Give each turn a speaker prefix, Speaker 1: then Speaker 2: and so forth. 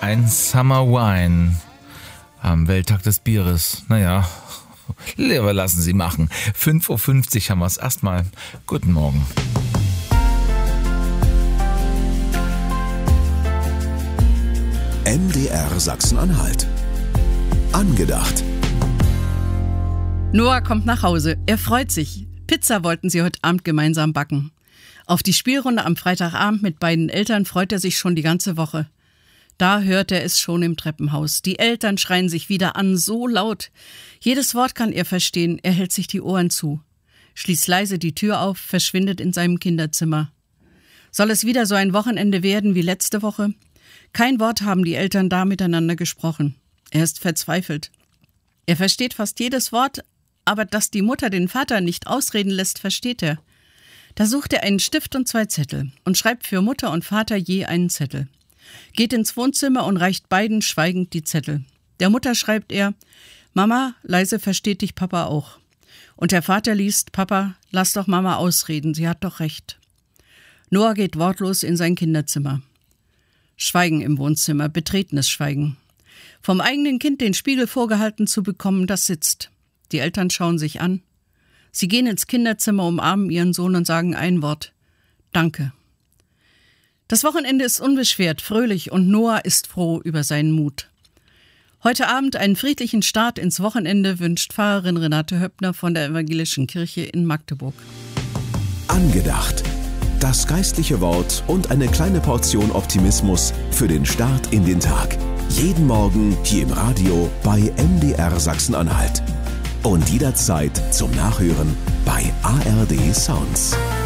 Speaker 1: ein Summer Wine am Welttag des Bieres. Naja, lieber lassen Sie machen. 5.50 Uhr haben wir es. Erstmal guten Morgen.
Speaker 2: MDR Sachsen-Anhalt. Angedacht.
Speaker 3: Noah kommt nach Hause. Er freut sich. Pizza wollten sie heute Abend gemeinsam backen. Auf die Spielrunde am Freitagabend mit beiden Eltern freut er sich schon die ganze Woche. Da hört er es schon im Treppenhaus. Die Eltern schreien sich wieder an, so laut. Jedes Wort kann er verstehen, er hält sich die Ohren zu. Schließt leise die Tür auf, verschwindet in seinem Kinderzimmer. Soll es wieder so ein Wochenende werden wie letzte Woche? Kein Wort haben die Eltern da miteinander gesprochen. Er ist verzweifelt. Er versteht fast jedes Wort, aber dass die Mutter den Vater nicht ausreden lässt, versteht er. Da sucht er einen Stift und 2 Zettel und schreibt für Mutter und Vater je einen Zettel. Geht ins Wohnzimmer und reicht beiden schweigend die Zettel. Der Mutter schreibt er: Mama, leise versteht dich Papa auch. Und der Vater liest: Papa, lass doch Mama ausreden, sie hat doch recht. Noah geht wortlos in sein Kinderzimmer. Schweigen im Wohnzimmer, betretenes Schweigen. Vom eigenen Kind den Spiegel vorgehalten zu bekommen, das sitzt. Die Eltern schauen sich an. Sie gehen ins Kinderzimmer, umarmen ihren Sohn und sagen ein Wort: Danke. Das Wochenende ist unbeschwert, fröhlich und Noah ist froh über seinen Mut. Heute Abend einen friedlichen Start ins Wochenende wünscht Pfarrerin Renate Höppner von der Evangelischen Kirche in Magdeburg.
Speaker 2: Angedacht. Das geistliche Wort und eine kleine Portion Optimismus für den Start in den Tag. Jeden Morgen hier im Radio bei MDR Sachsen-Anhalt. Und jederzeit zum Nachhören bei ARD Sounds.